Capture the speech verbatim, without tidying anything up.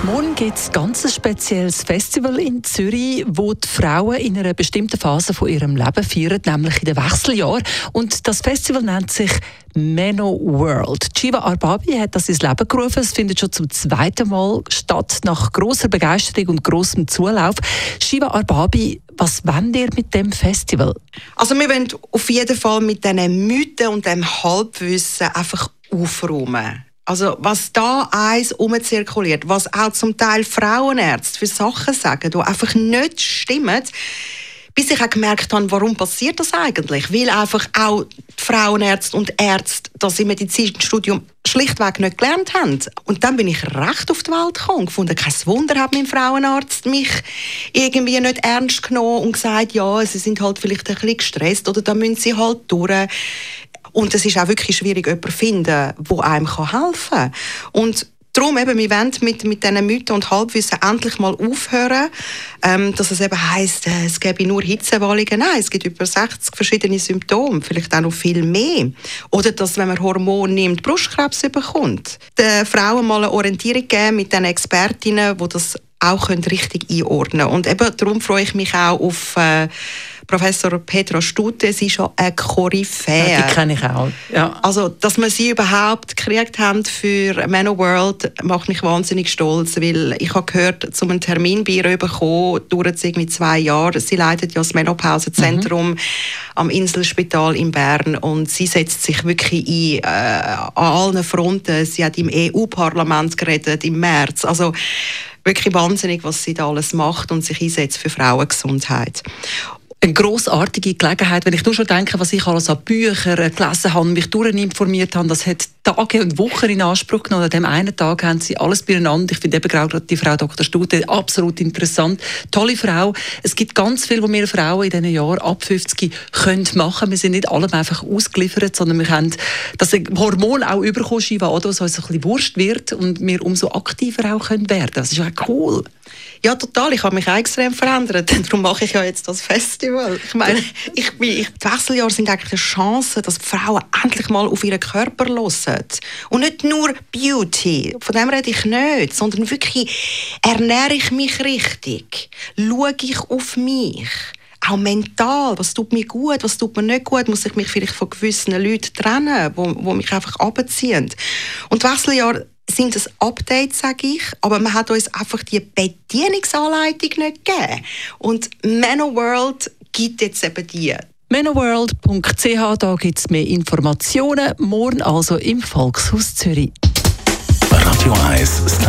Morgen gibt es ganz ein spezielles Festival in Zürich, wo die Frauen in einer bestimmten Phase von ihrem Leben feiern, nämlich in den Wechseljahren. Und das Festival nennt sich Meno World. Shiva Arbabi hat das ins Leben gerufen. Es findet schon zum zweiten Mal statt, nach grosser Begeisterung und grossem Zulauf. Shiva Arbabi, was wollt ihr mit dem Festival? Also wir wollen auf jeden Fall mit diesen Mythen und dem Halbwissen einfach aufräumen. Also was da eins umzirkuliert, was auch zum Teil Frauenärzte für Sachen sagen, die einfach nicht stimmen, bis ich auch gemerkt habe, warum passiert das eigentlich? Weil einfach auch die Frauenärzte und Ärzte das im Medizinstudium schlichtweg nicht gelernt haben. Und dann bin ich recht auf die Welt gekommen und gefunden, kein Wunder hat mein Frauenarzt mich irgendwie nicht ernst genommen und gesagt, ja, sie sind halt vielleicht ein bisschen gestresst oder da müssen sie halt durch. Und es ist auch wirklich schwierig, jemanden zu finden, der einem helfen kann. Und darum eben, wir wollen mit, mit diesen Mythen und Halbwissen endlich mal aufhören, ähm, dass es eben heisst, äh, es gäbe nur Hitzewallungen. Nein, es gibt über sechzig verschiedene Symptome, vielleicht auch noch viel mehr. Oder dass, wenn man Hormone nimmt, Brustkrebs bekommt. Den Frauen mal eine Orientierung geben mit den Expertinnen, die das auch richtig einordnen können. Und eben darum freue ich mich auch auf äh, Professor Petra Stute. Sie ist schon eine Koryphäe. Ja, die kenne ich auch. Ja. Also, dass wir sie überhaupt gekriegt haben für Meno World, macht mich wahnsinnig stolz, weil ich habe gehört, zum einen Termin bei ihr bekommen, dauert es irgendwie zwei Jahre. Sie leitet ja das Menopausenzentrum mhm. am Inselspital in Bern und sie setzt sich wirklich ein äh, an allen Fronten. Sie hat im E U-Parlament geredet im März. Also wirklich wahnsinnig, was sie da alles macht und sich einsetzt für Frauengesundheit. Eine grossartige Gelegenheit, wenn ich nur schon denke, was ich alles an Büchern gelesen habe, mich durchinformiert habe, das hat Tage und Wochen in Anspruch genommen. An dem einen Tag haben sie alles beieinander. Ich finde eben gerade die Frau Doktor Stute absolut interessant. Tolle Frau. Es gibt ganz viel, was wir Frauen in diesen Jahren ab fünfzig können machen. Wir sind nicht allem einfach ausgeliefert, sondern wir haben das Hormon auch bekommen, Shiva, oder, was uns ein bisschen wurscht wird und wir umso aktiver auch können werden. Das ist auch cool. Ja, total. Ich habe mich auch extrem verändert. Darum mache ich ja jetzt das Festival. Ich meine, ich bin, ich, die Wechseljahre sind eigentlich eine Chance, dass die Frauen endlich mal auf ihren Körper hören. Und nicht nur Beauty. Von dem rede ich nicht. Sondern wirklich, ernähre ich mich richtig? Schaue ich auf mich? Auch mental, was tut mir gut, was tut mir nicht gut, muss ich mich vielleicht von gewissen Leuten trennen, die, die mich einfach runterziehen. Und die Wechseljahre sind es Updates, sage ich, aber man hat uns einfach die Bedienungsanleitung nicht gegeben. Und Meno World gibt jetzt eben die. menoworld punkt c h, da gibt es mehr Informationen. Morgen also im Volkshaus Zürich. Radio eins